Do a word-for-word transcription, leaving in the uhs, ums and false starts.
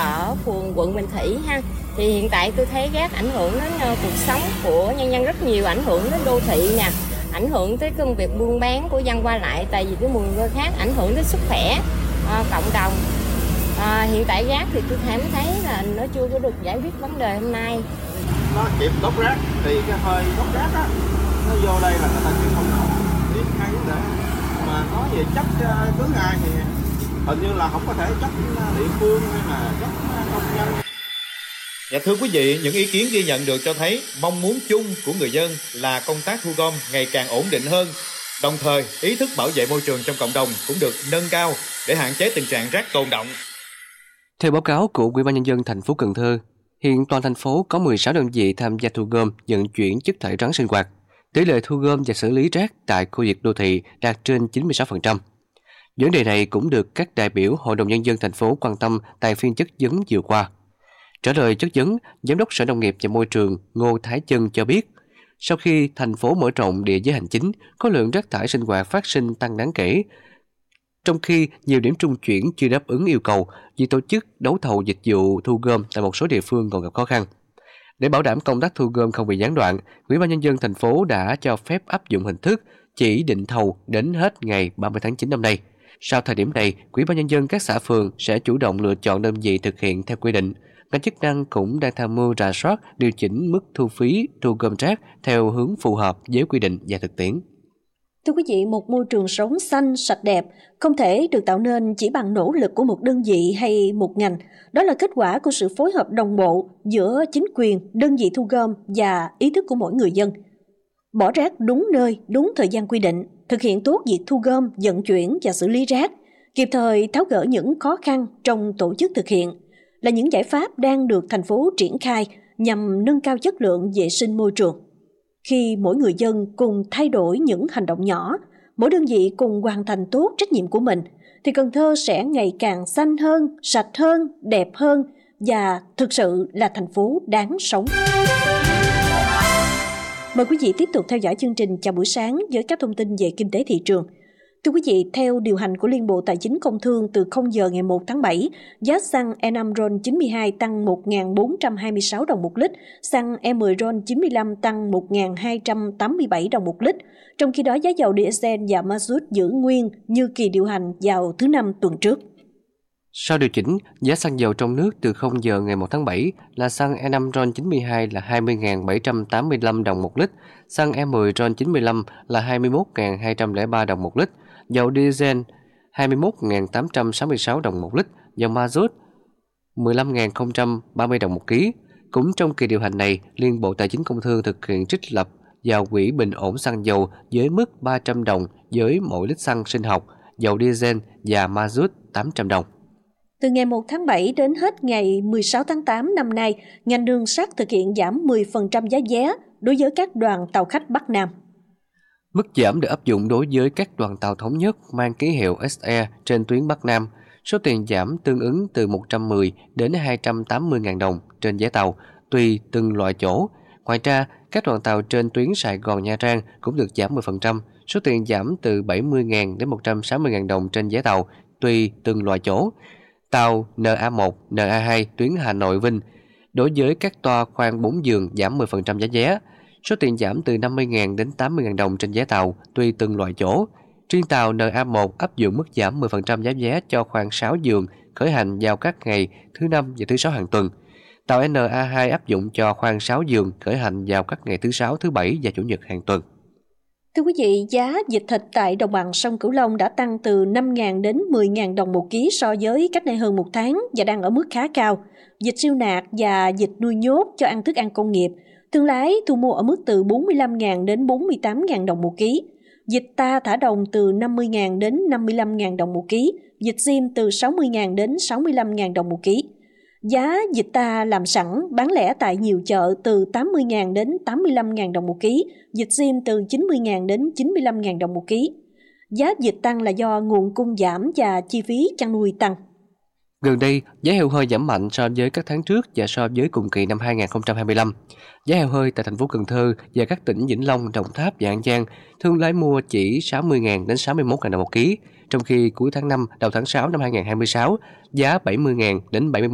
ở phường quận Bình Thủy ha. Thì hiện tại tôi thấy rác ảnh hưởng đến uh, cuộc sống của nhân dân rất nhiều, ảnh hưởng đến đô thị nè, ảnh hưởng tới công việc buôn bán của dân qua lại, tại vì cái mùi hôi khác ảnh hưởng đến sức khỏe uh, cộng đồng. Uh, hiện tại rác thì tôi cảm thấy là nó chưa có được giải quyết vấn đề hôm nay. Nó kịp đốt rác thì cái hơi đốt rác á, nó vô đây là người ta chịu không nổi. Thì hai vấn đề mà nói về chất cứ ngày thì hình như là không có thể chất địa phương hay là chất công nhân. Dạ thưa quý vị, những ý kiến ghi nhận được cho thấy mong muốn chung của người dân là công tác thu gom ngày càng ổn định hơn. Đồng thời, ý thức bảo vệ môi trường trong cộng đồng cũng được nâng cao để hạn chế tình trạng rác tồn đọng. Theo báo cáo của Ủy ban Nhân dân thành phố Cần Thơ, hiện toàn thành phố có mười sáu đơn vị tham gia thu gom vận chuyển chất thải rắn sinh hoạt. Tỷ lệ thu gom và xử lý rác tại khu vực đô thị đạt trên chín mươi sáu phần trăm. Vấn đề này cũng được các đại biểu Hội đồng Nhân dân thành phố quan tâm tại phiên chất vấn vừa qua. Trả lời chất vấn, Giám đốc Sở Nông nghiệp và Môi trường Ngô Thái Chân cho biết, sau khi thành phố mở rộng địa giới hành chính, có lượng rác thải sinh hoạt phát sinh tăng đáng kể. Trong khi nhiều điểm trung chuyển chưa đáp ứng yêu cầu, việc tổ chức đấu thầu dịch vụ thu gom tại một số địa phương còn gặp khó khăn. Để bảo đảm công tác thu gom không bị gián đoạn, Ủy ban Nhân dân thành phố đã cho phép áp dụng hình thức chỉ định thầu đến hết ngày ba mươi tháng chín năm nay. Sau thời điểm này, Ủy ban Nhân dân các xã phường sẽ chủ động lựa chọn đơn vị thực hiện theo quy định. Ngành chức năng cũng đang tham mưu rà soát, điều chỉnh mức thu phí thu gom rác theo hướng phù hợp với quy định và thực tiễn. Thưa quý vị, một môi trường sống xanh, sạch đẹp không thể được tạo nên chỉ bằng nỗ lực của một đơn vị hay một ngành. Đó là kết quả của sự phối hợp đồng bộ giữa chính quyền, đơn vị thu gom và ý thức của mỗi người dân. Bỏ rác đúng nơi, đúng thời gian quy định, thực hiện tốt việc thu gom, vận chuyển và xử lý rác, kịp thời tháo gỡ những khó khăn trong tổ chức thực hiện, là những giải pháp đang được thành phố triển khai nhằm nâng cao chất lượng vệ sinh môi trường. Khi mỗi người dân cùng thay đổi những hành động nhỏ, mỗi đơn vị cùng hoàn thành tốt trách nhiệm của mình, thì Cần Thơ sẽ ngày càng xanh hơn, sạch hơn, đẹp hơn và thực sự là thành phố đáng sống. Mời quý vị tiếp tục theo dõi chương trình Chào buổi sáng với các thông tin về kinh tế thị trường. Thưa quý vị, theo điều hành của Liên Bộ Tài chính Công Thương từ không giờ ngày một tháng bảy, giá xăng E năm RON chín mươi hai tăng một nghìn bốn trăm hai mươi sáu đồng một lít, xăng E mười RON chín mươi lăm tăng một nghìn hai trăm tám mươi bảy đồng một lít. Trong khi đó, giá dầu diesel và ma rút giữ nguyên như kỳ điều hành vào thứ Năm tuần trước. Sau điều chỉnh, giá xăng dầu trong nước từ không giờ ngày một tháng bảy là xăng E năm RON chín mươi hai là hai mươi nghìn bảy trăm tám mươi lăm đồng một lít, xăng E mười RON chín mươi lăm là hai mươi mốt nghìn hai trăm lẻ ba đồng một lít, dầu diesel hai mươi mốt nghìn tám trăm sáu mươi sáu đồng một lít, dầu ma rút mười lăm nghìn không trăm ba mươi đồng một ký. Cũng trong kỳ điều hành này, Liên Bộ Tài chính Công Thương thực hiện trích lập vào quỹ bình ổn xăng dầu với mức ba trăm đồng với mỗi lít xăng sinh học, dầu diesel và ma rút tám trăm đồng. Từ ngày một tháng bảy đến hết ngày mười sáu tháng tám năm nay, ngành đường sắt thực hiện giảm mười phần trăm giá vé đối với các đoàn tàu khách Bắc Nam. Mức giảm được áp dụng đối với các đoàn tàu thống nhất mang ký hiệu ét e trên tuyến Bắc Nam. Số tiền giảm tương ứng từ một trăm mười đến hai trăm tám mươi nghìn đồng trên vé tàu, tùy từng loại chỗ. Ngoài ra, các đoàn tàu trên tuyến Sài Gòn Nha Trang cũng được giảm mười phần trăm. Số tiền giảm từ bảy mươi nghìn đến một trăm sáu mươi nghìn đồng trên vé tàu, tùy từng loại chỗ. Tàu N A một, N A hai tuyến Hà Nội Vinh, đối với các toa khoang bốn giường giảm mười phần trăm giá vé. Số tiền giảm từ năm mươi nghìn đến tám mươi nghìn đồng trên vé tàu, tùy từng loại chỗ. Riêng tàu N A một áp dụng mức giảm mười phần trăm giá vé cho khoang sáu giường khởi hành vào các ngày thứ Năm và thứ Sáu hàng tuần. Tàu N A hai áp dụng cho khoang sáu giường khởi hành vào các ngày thứ Sáu, thứ Bảy và Chủ nhật hàng tuần. Thưa quý vị, giá vịt thịt tại đồng bằng sông Cửu Long đã tăng từ năm nghìn đến mười nghìn đồng một ký so với cách đây hơn một tháng và đang ở mức khá cao. Vịt siêu nạc và vịt nuôi nhốt cho ăn thức ăn công nghiệp, thương lái thu mua ở mức từ bốn mươi lăm nghìn đến bốn mươi tám nghìn đồng một ký. Vịt ta thả đồng từ năm mươi nghìn đến năm mươi lăm nghìn đồng một ký, vịt sim từ sáu mươi nghìn đến sáu mươi lăm nghìn đồng một ký. Giá vịt ta làm sẵn bán lẻ tại nhiều chợ từ tám mươi nghìn đến tám mươi lăm nghìn đồng một ký, vịt sim từ chín mươi nghìn đến chín mươi lăm nghìn đồng một ký. Giá vịt tăng là do nguồn cung giảm và chi phí chăn nuôi tăng. Gần đây, giá heo hơi giảm mạnh so với các tháng trước và so với cùng kỳ năm hai nghìn không trăm hai mươi lăm. Giá heo hơi tại thành phố Cần Thơ và các tỉnh Vĩnh Long, Đồng Tháp và An Giang thương lái mua chỉ sáu mươi nghìn đến sáu mươi mốt nghìn đồng một ký, trong khi cuối tháng năm, đầu tháng sáu năm hai nghìn không trăm hai mươi sáu, giá bảy mươi nghìn đến bảy mươi